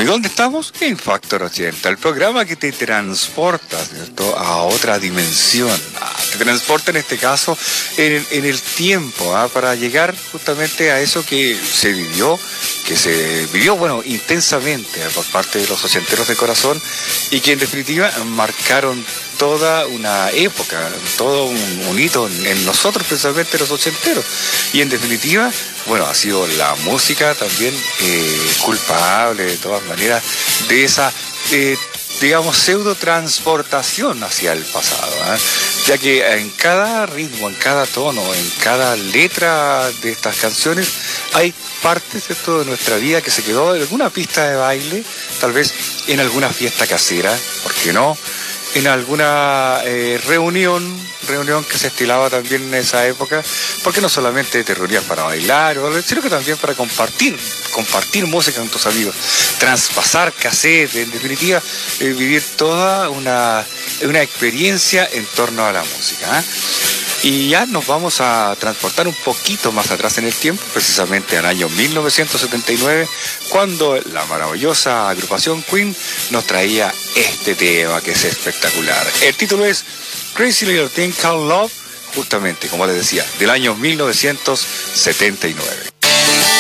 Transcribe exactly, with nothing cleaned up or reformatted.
Bueno, ¿y dónde estamos? En Factor ochenta, el programa que te transporta, ¿cierto?, a otra dimensión. Ah, te transporta en este caso en, en el tiempo, ¿ah?, para llegar justamente a eso que se vivió, que se vivió, bueno, intensamente, ¿eh?, por parte de los ochenteros de corazón, y que en definitiva marcaron toda una época, todo un, un hito en, en nosotros, precisamente los ochenteros. Y en definitiva, bueno, ha sido la música también eh, culpable de todas maneras de esa, eh, digamos, pseudo transportación hacia el pasado, ¿eh? Ya que en cada ritmo, en cada tono, en cada letra de estas canciones hay partes, ¿cierto?, de nuestra vida que se quedó en alguna pista de baile, tal vez en alguna fiesta casera, ¿por qué no?, en alguna eh, reunión, reunión que se estilaba también en esa época, porque no solamente te reunías para bailar, sino que también para compartir, compartir música con tus amigos, traspasar cassette, en definitiva, eh, vivir toda una, una experiencia en torno a la música, ¿eh? Y ya nos vamos a transportar un poquito más atrás en el tiempo, precisamente al año mil novecientos setenta y nueve, cuando la maravillosa agrupación Queen nos traía este tema que es espectacular. El título es Crazy Little Thing Called Love, justamente, como les decía, del año mil novecientos setenta y nueve.